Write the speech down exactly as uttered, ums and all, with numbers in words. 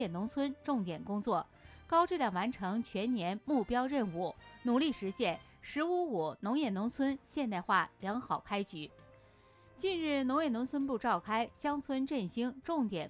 业农村重点工作，高质量完成全年目标任务，努力实现“十五五”农业农村现代化良好开局。近日，农业农村部召开乡村振兴重点